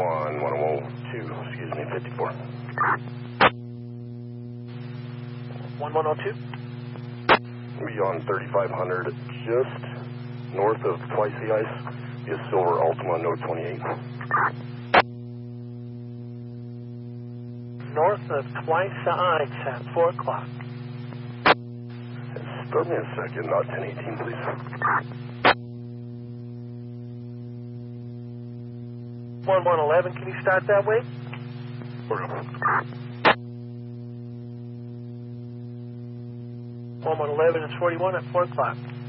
excuse me, 54. 1102. Beyond 3500, just north of Twice the Ice, is Silver Altima, Note 28. North of Twice the Ice at 4 o'clock. Start me a second, not 1018, please. 1111, can you start that way? 1111 is 41 at 4 o'clock.